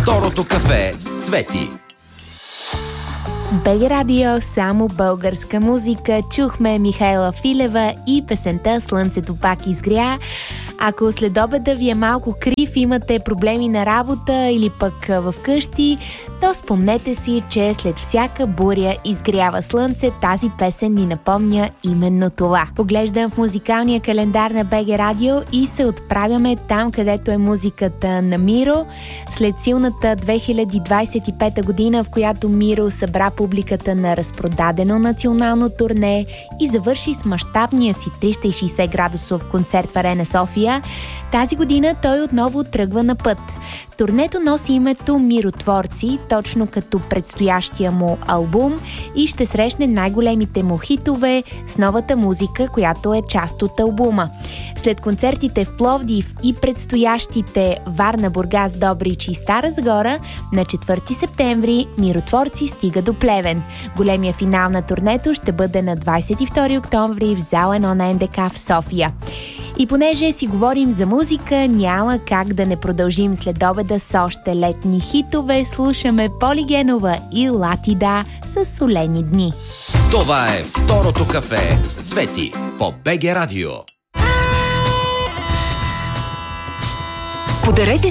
Второто кафе с Цвети. БГ Радио, само българска музика. Чухме Михайла Филева и песента "Слънцето пак изгря". Ако след обеда ви е малко крив, имате проблеми на работа или пък в къщи, то спомнете си, че след всяка буря изгрява слънце. Тази песен ни напомня именно това. Поглеждам в музикалния календар на БГ Радио и се отправяме там, където е музиката на Миро. След силната 2025 година, в която Миро събра публиката на разпродадено национално турне и завърши с мащабния си 360 градусов концерт в Арена София, тази година той отново тръгва на път. Турнето носи името "Миротворци", точно като предстоящия му албум, и ще срещне най-големите му хитове с новата музика, която е част от албума. След концертите в Пловдив и предстоящите Варна, Бургас, Добрич и Стара Загора, на 4 септември "Миротворци" стига до Плевен. Големия финал на турнето ще бъде на 22 октомври в зала 1 на НДК в София. И понеже си говорим за музика, няма как да не продължим след обеда с още летни хитове. Слушаме Поли Генова и Латида с "Солени дни". Това е Второто кафе с Цвети по БГ Радио. Подарете